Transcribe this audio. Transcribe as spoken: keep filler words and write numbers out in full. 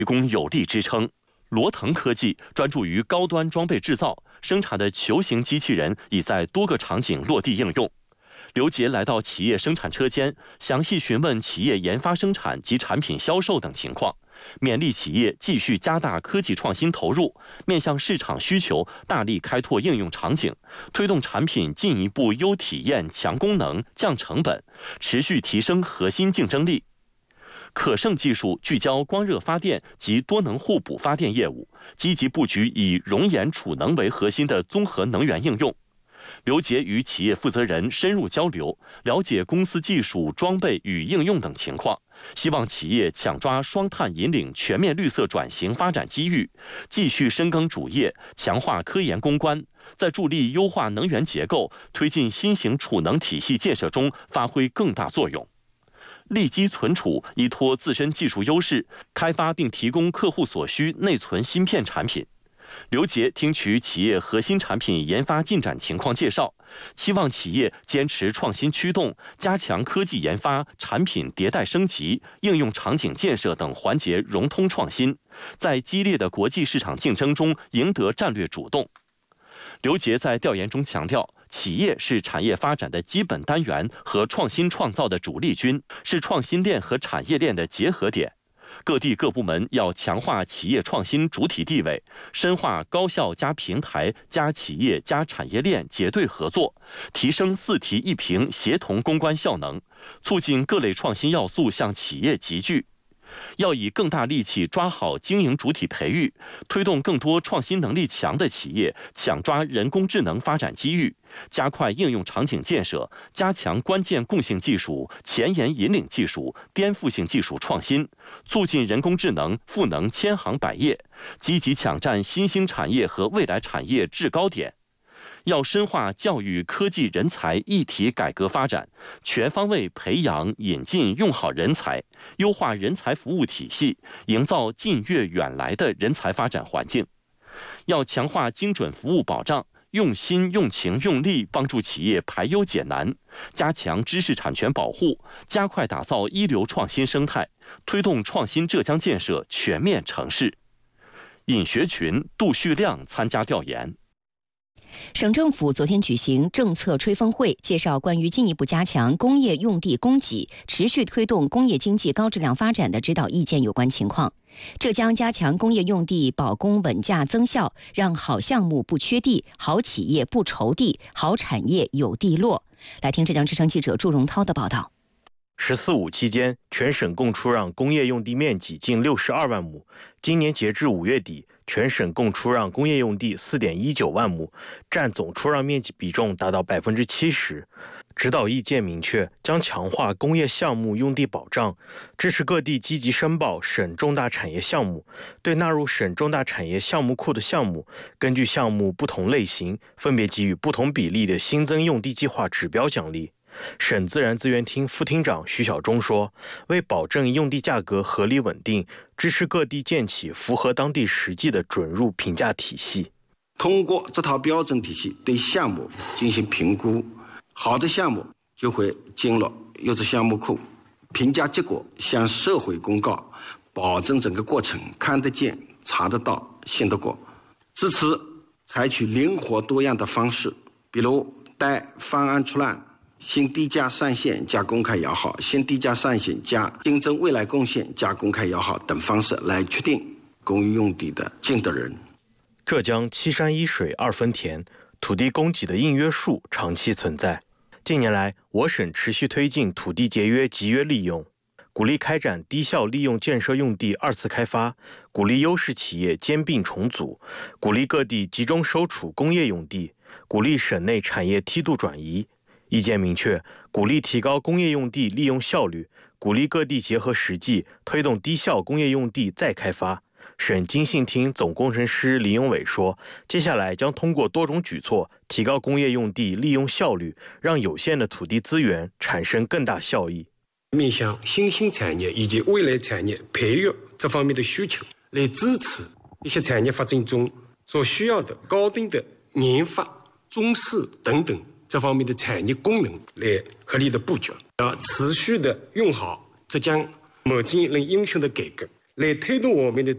提供有力支撑。罗腾科技专注于高端装备制造，生产的球形机器人已在多个场景落地应用。刘杰来到企业生产车间，详细询问企业研发生产及产品销售等情况，勉励企业继续加大科技创新投入，面向市场需求，大力开拓应用场景，推动产品进一步优体验、强功能、降成本，持续提升核心竞争力。可盛技术聚焦光热发电及多能互补发电业务，积极布局以熔岩储能为核心的综合能源应用。刘杰与企业负责人深入交流，了解公司技术、装备与应用等情况，希望企业抢抓双碳引领全面绿色转型发展机遇，继续深耕主业，强化科研攻关，在助力优化能源结构、推进新型储能体系建设中发挥更大作用。立基存储依托自身技术优势，开发并提供客户所需内存芯片产品。刘杰听取企业核心产品研发进展情况介绍，期望企业坚持创新驱动，加强科技研发、产品迭代升级、应用场景建设等环节融通创新，在激烈的国际市场竞争中赢得战略主动。刘杰在调研中强调，企业是产业发展的基本单元和创新创造的主力军，是创新链和产业链的结合点。各地各部门要强化企业创新主体地位，深化高校加平台加企业加产业链结对合作，提升四提一平协同攻关效能，促进各类创新要素向企业集聚。要以更大力气抓好经营主体培育，推动更多创新能力强的企业抢抓人工智能发展机遇，加快应用场景建设，加强关键共性技术、前沿引领技术、颠覆性技术创新，促进人工智能赋能千行百业，积极抢占新兴产业和未来产业制高点。要深化教育科技人才一体改革发展，全方位培养引进用好人才，优化人才服务体系，营造近悦远来的人才发展环境。要强化精准服务保障，用心用情用力帮助企业排忧解难，加强知识产权保护，加快打造一流创新生态，推动创新浙江建设全面成事。尹学群、杜旭亮参加调研。 省政府昨天举行政策吹风会，介绍关于进一步加强工业用地供给、持续推动工业经济高质量发展的指导意见有关情况。浙江加强工业用地保供稳价增效，让好项目不缺地，好企业不愁地，好产业有地落。来听浙江之声记者祝荣涛的报道。 十四五期间，全省共出让工业用地面积近六十二万亩。今年截至五月底，全省共出让工业用地四点一九万亩，占总出让面积比重达到百分之七十。指导意见明确，将强化工业项目用地保障，支持各地积极申报省重大产业项目，对纳入省重大产业项目库的项目，根据项目不同类型，分别给予不同比例的新增用地计划指标奖励。省自然资源厅副厅长徐晓忠说，为保证用地价格合理稳定，支持各地建起符合当地实际的准入评价体系。 通过这套标准体系对项目进行评估，好的项目就会进入优质项目库，评价结果向社会公告，保证整个过程看得见、查得到、信得过。支持采取灵活多样的方式，比如待方案出栏，新地价上线加公开摇号，新地价上线加竞争未来贡献加公开摇号等方式来确定公寓用地的竞得人。 浙江七山一水二分田，土地供给的硬约束长期存在。近年来，我省持续推进土地节约集约利用，鼓励开展低效利用建设用地二次开发，鼓励优势企业兼并重组，鼓励各地集中收储工业用地，鼓励省内产业梯度转移。意见明确，鼓励提高工业用地利用效率，鼓励各地结合实际，推动低效工业用地再开发。省经信厅总工程师李永伟说，接下来将通过多种举措，提高工业用地利用效率，让有限的土地资源产生更大效益。 面向新兴产业以及未来产业培育这方面的需求，来支持一些产业发展中所需要的高端的研发、中试等等这方面的产业功能来合理的布局，要持续的用好浙江某经一轮英雄的改革，来推动我们的